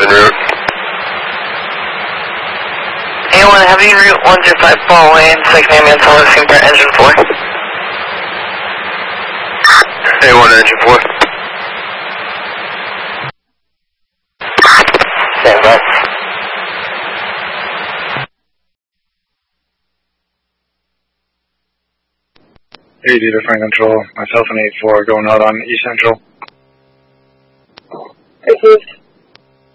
En route. A1 Heavy, Route 105 Paul Lane, 2nd ambulance, looking for engine 4. A1 engine 4. Stand by. AD to Frank Control, myself and 8-4 going out on East Central.